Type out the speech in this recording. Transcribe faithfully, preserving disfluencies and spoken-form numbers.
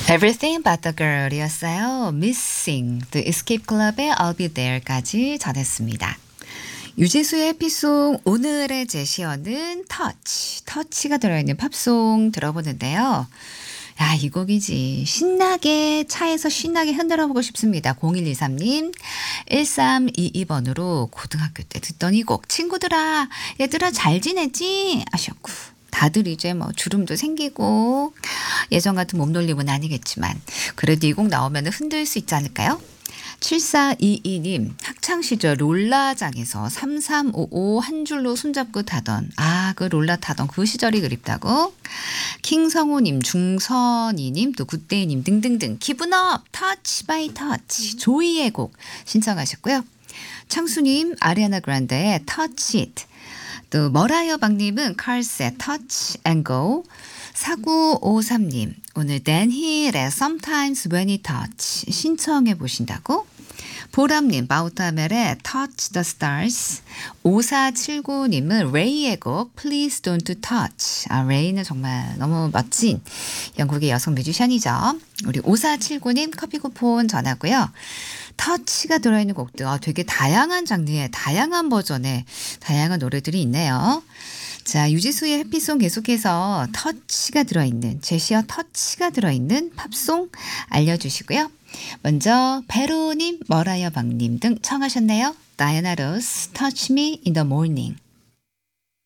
Everything but the girl이었어요. Missing the Escape Club의 I'll be there까지 전했습니다. 유재수의 해피송 오늘의 제시어는 터치, 터치가 들어있는 팝송 들어보는데요. 야, 이 곡이지. 신나게 차에서 신나게 흔들어보고 싶습니다. 공일이삼 님 일삼이이 번으로 고등학교 때 듣던 이 곡 친구들아 얘들아 잘 지냈지? 하셨고 다들 이제 뭐 주름도 생기고 예전 같은 몸놀림은 아니겠지만 그래도 이 곡 나오면 흔들 수 있지 않을까요? 칠사이이 님 학창시절 롤라장에서 삼삼오오 한 줄로 손잡고 타던 아 그 롤라 타던 그 시절이 그립다고 킹성호님 중선이님 또 굿데이님 등등등 기분업 터치 바이 터치 조이의 곡 신청하셨고요. 창수님 아리아나 그란데의 터치 잇 또 머라이어 박님은 칼셋 터치 앤 고 사구오삼 님 오늘 댄힐의 Sometimes When It Touch 신청해 보신다고? 보람님 바우타멜의 Touch the Stars 오사칠구 님은 레이의 곡 Please Don't Touch 아 레이는 정말 너무 멋진 영국의 여성 뮤지션이죠. 우리 오사칠구 님 커피 쿠폰 전하고요. 터치가 들어있는 곡도 아, 되게 다양한 장르의 다양한 버전의 다양한 노래들이 있네요. 자, 유지수의 해피송 계속해서 터치가 들어있는 제시어 터치가 들어있는 팝송 알려주시고요. 먼저 베로님, 머라이어 박님 등 청하셨네요. 다이아나 로스, Touch Me in the Morning.